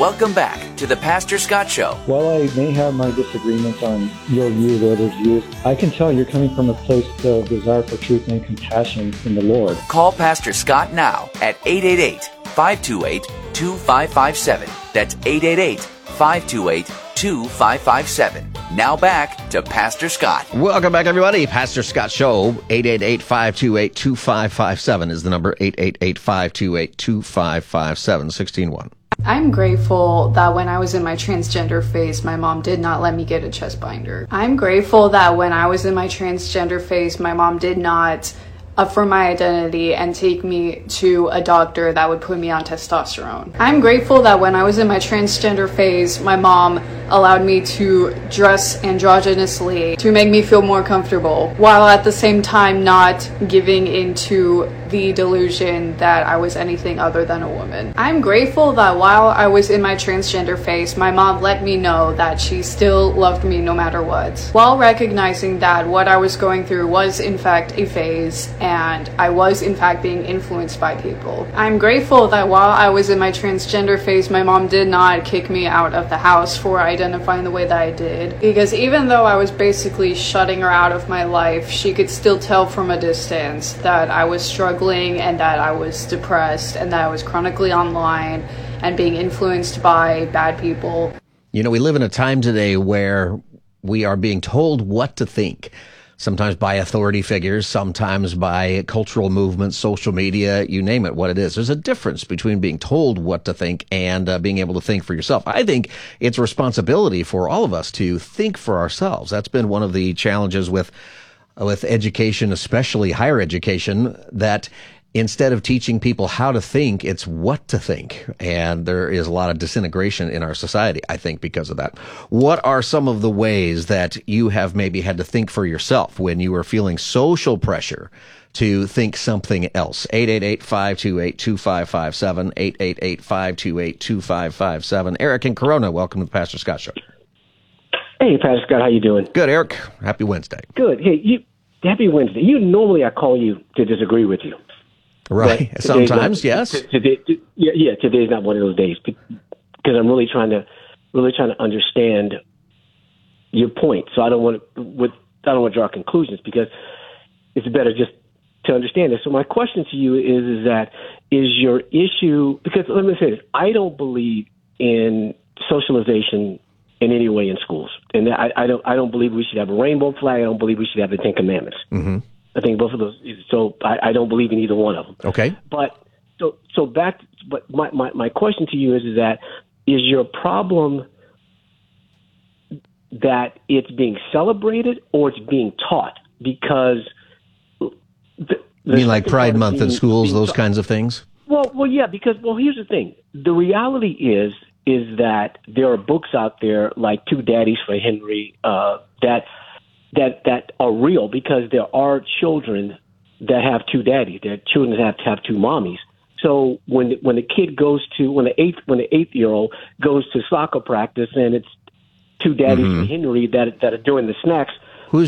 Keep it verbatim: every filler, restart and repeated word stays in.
Welcome back to the Pastor Scott Show. While I may have my disagreements on your view of others' views, I can tell you're coming from a place of desire for truth and compassion in the Lord. Call Pastor Scott now at eight eight eight, five two eight, two five five seven. That's eight eight eight, five two eight, two five five seven. Now back to Pastor Scott. Welcome back, everybody. Pastor Scott Show. eight eight eight, five two eight, two five five seven is the number. eight eight eight, five two eight, two five five seven, sixteen one. I'm grateful that when I was in my transgender phase, my mom did not let me get a chest binder. I'm grateful that when I was in my transgender phase, my mom did not affirm my identity and take me to a doctor that would put me on testosterone. I'm grateful that when I was in my transgender phase, my mom allowed me to dress androgynously to make me feel more comfortable, while at the same time not giving into the delusion that I was anything other than a woman. I'm grateful that while I was in my transgender phase, my mom let me know that she still loved me no matter what, while recognizing that what I was going through was in fact a phase and I was in fact being influenced by people. I'm grateful that while I was in my transgender phase, my mom did not kick me out of the house for identifying the way that I did, because even though I was basically shutting her out of my life, she could still tell from a distance that I was struggling and that I was depressed and that I was chronically online and being influenced by bad people. You know, we live in a time today where we are being told what to think, sometimes by authority figures, sometimes by cultural movements, social media, you name it, what it is. There's a difference between being told what to think and uh, being able to think for yourself. I think it's a responsibility for all of us to think for ourselves. That's been one of the challenges with with education, especially higher education, that instead of teaching people how to think, it's what to think. And there is a lot of disintegration in our society, I think, because of that. What are some of the ways that you have maybe had to think for yourself when you were feeling social pressure to think something else? eight eight eight, five two eight, two five five seven, eight eight eight, five two eight, two five five seven. Eric in Corona, welcome to the Pastor Scott Show. Hey, Pastor Scott, how you doing? Good, Eric. Happy Wednesday. Good. Hey, you. Happy Wednesday. You normally I call you to disagree with you. Right. Sometimes, not, yes. Today, yeah, yeah. Today's not one of those days because I'm really trying to, really trying to understand your point. So I don't want to, with, I don't want to draw conclusions because it's better just to understand it. So my question to you is, is that is your issue? Because let me say this: I don't believe in socialization in any way in schools. And I, I don't I don't believe we should have a rainbow flag. I don't believe we should have the Ten Commandments. Mm-hmm. I think both of those. So I, I don't believe in either one of them. Okay. But so so back. But my, my, my question to you is, is that is your problem that it's being celebrated or it's being taught? Because the, the you mean like Pride Month being, in schools, those taught, kinds of things? Well, well, yeah. Because well, here's the thing. The reality is. is that there are books out there like Two Daddies for Henry uh, that that that are real because there are children that have two daddies. There are children that have to have two mommies. So when when the kid goes to when the eighth when the eighth year old goes to soccer practice and it's two daddies mm-hmm. for Henry that that are doing the snacks,